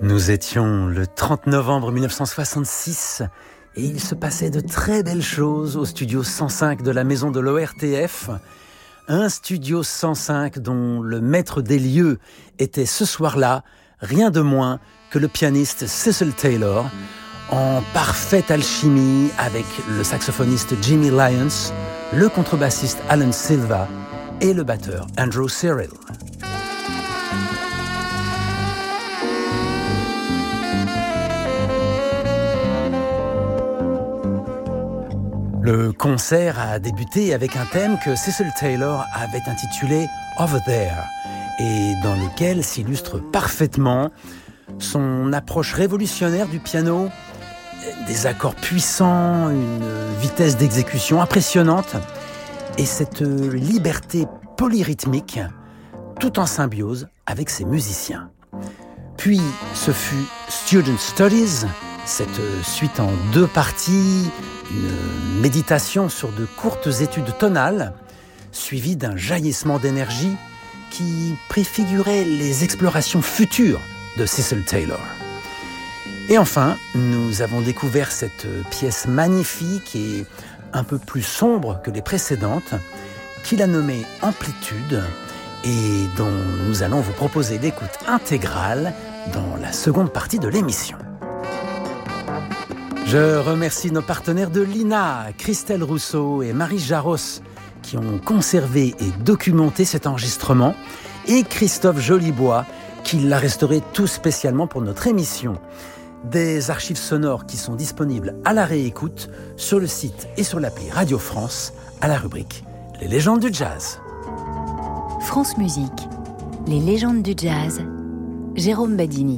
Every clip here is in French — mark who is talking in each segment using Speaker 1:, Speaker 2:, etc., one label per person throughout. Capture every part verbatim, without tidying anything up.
Speaker 1: Nous étions le trente novembre mille neuf cent soixante-six et il se passait de très belles choses au studio cent cinq de la maison de l'O R T F. Un studio cent cinq dont le maître des lieux était ce soir-là rien de moins que le pianiste Cecil Taylor, en parfaite alchimie avec le saxophoniste Jimmy Lyons, le contrebassiste Alan Silva et le batteur Andrew Cyril. Le concert a débuté avec un thème que Cecil Taylor avait intitulé « Over There » et dans lequel s'illustre parfaitement son approche révolutionnaire du piano, des accords puissants, une vitesse d'exécution impressionnante et cette liberté polyrythmique tout en symbiose avec ses musiciens. Puis ce fut Student Studies, cette suite en deux parties, une méditation sur de courtes études tonales, suivie d'un jaillissement d'énergie qui préfigurait les explorations futures de Cecil Taylor. Et enfin, nous avons découvert cette pièce magnifique et un peu plus sombre que les précédentes, qu'il a nommée Amplitude, et dont nous allons vous proposer l'écoute intégrale dans la seconde partie de l'émission. Je remercie nos partenaires de l'I N A, Christelle Rousseau et Marie Jaros, qui ont conservé et documenté cet enregistrement, et Christophe Jolibois, qui l'a restauré tout spécialement pour notre émission. Des archives sonores qui sont disponibles à la réécoute sur le site et sur l'appli Radio France, à la rubrique « Les légendes du jazz ».
Speaker 2: France Musique, les légendes du jazz, Jérôme Badini.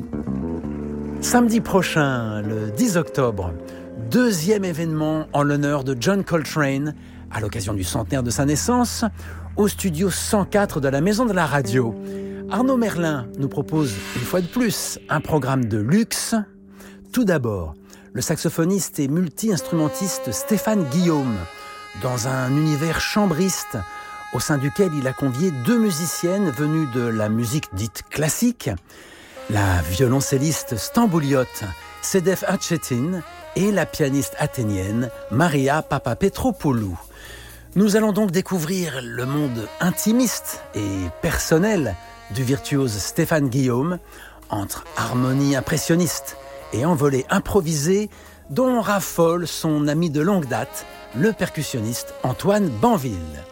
Speaker 1: Samedi prochain, le dix octobre, deuxième événement en l'honneur de John Coltrane, à l'occasion du centenaire de sa naissance, au studio cent quatre de la Maison de la Radio. Arnaud Merlin nous propose, une fois de plus, un programme de luxe. Tout d'abord, le saxophoniste et multi-instrumentiste Stéphane Guillaume, dans un univers chambriste, au sein duquel il a convié deux musiciennes venues de la musique dite classique, la violoncelliste stambouliote Sedef Hatchetin et la pianiste athénienne Maria Papapetropoulou. Nous allons donc découvrir le monde intimiste et personnel du virtuose Stéphane Guillaume, entre harmonie impressionniste et envolée improvisée dont raffole son ami de longue date, le percussionniste Antoine Banville.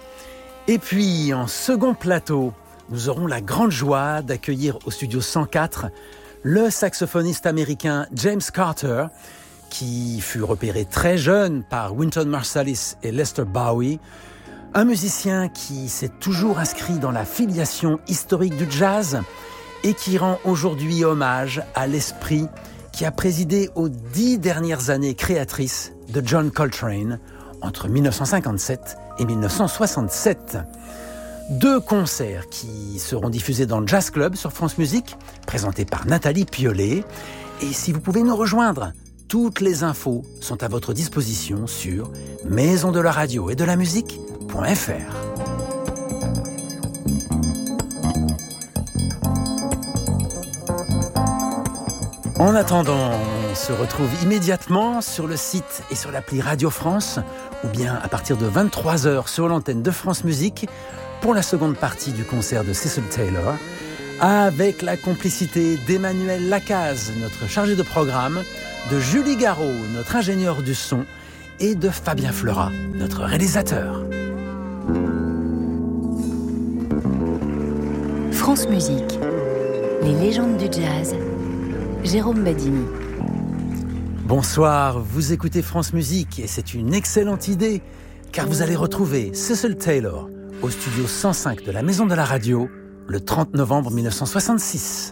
Speaker 1: Et puis, en second plateau, nous aurons la grande joie d'accueillir au studio cent quatre le saxophoniste américain James Carter, qui fut repéré très jeune par Wynton Marsalis et Lester Bowie, un musicien qui s'est toujours inscrit dans la filiation historique du jazz et qui rend aujourd'hui hommage à l'esprit qui a présidé aux dix dernières années créatrices de John Coltrane entre dix-neuf cent cinquante-sept et dix-neuf cent soixante-sept. Deux concerts qui seront diffusés dans le Jazz Club sur France Musique, présentés par Nathalie Piolet. Et si vous pouvez nous rejoindre, toutes les infos sont à votre disposition sur maison de la radio et de la musique point f r. En attendant, on se retrouve immédiatement sur le site et sur l'appli Radio France, ou bien à partir de vingt-trois heures sur l'antenne de France Musique, pour la seconde partie du concert de Cecil Taylor, avec la complicité d'Emmanuel Lacaze, notre chargé de programme, de Julie Garot, notre ingénieur du son, et de Fabien Fleurat, notre réalisateur.
Speaker 2: France Musique, les légendes du jazz, Jérôme Badini.
Speaker 1: Bonsoir, vous écoutez France Musique et c'est une excellente idée car vous allez retrouver Cecil Taylor au studio cent cinq de la Maison de la Radio le trente novembre mille neuf cent soixante-six.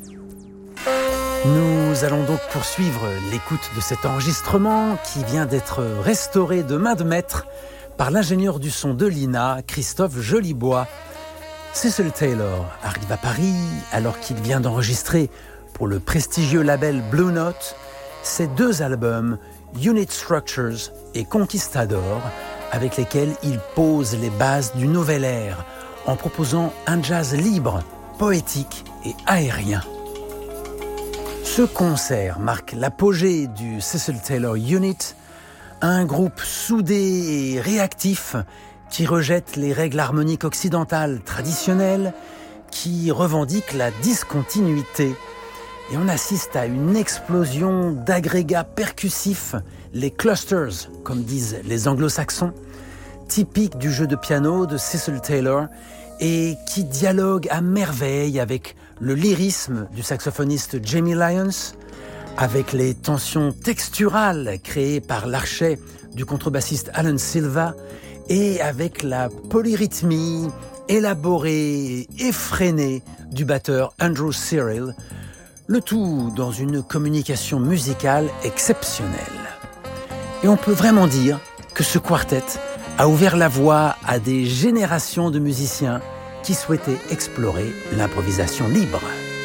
Speaker 1: Nous allons donc poursuivre l'écoute de cet enregistrement qui vient d'être restauré de main de maître par l'ingénieur du son de l'I N A, Christophe Jolibois. Cecil Taylor arrive à Paris alors qu'il vient d'enregistrer pour le prestigieux label Blue Note ses deux albums Unit Structures et Conquistador, avec lesquels il pose les bases du nouvel ère en proposant un jazz libre, poétique et aérien. Ce concert marque l'apogée du Cecil Taylor Unit, un groupe soudé et réactif qui rejette les règles harmoniques occidentales traditionnelles, qui revendique la discontinuité. Et on assiste à une explosion d'agrégats percussifs, les clusters, comme disent les anglo-saxons, typiques du jeu de piano de Cecil Taylor et qui dialoguent à merveille avec le lyrisme du saxophoniste Jamie Lyons, avec les tensions texturales créées par l'archet du contrebassiste Alan Silva et avec la polyrythmie élaborée et effrénée du batteur Andrew Cyril, le tout dans une communication musicale exceptionnelle. Et on peut vraiment dire que ce quartet a ouvert la voie à des générations de musiciens qui souhaitaient explorer l'improvisation libre.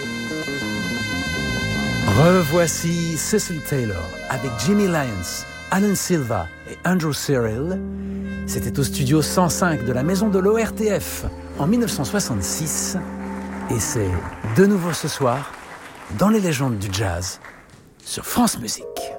Speaker 1: Revoici Cecil Taylor avec Jimmy Lyons, Alan Silva et Andrew Cyril. C'était au studio cent cinq de la Maison de l'O R T F en dix-neuf cent soixante-six. Et c'est de nouveau ce soir dans les légendes du jazz sur France Musique.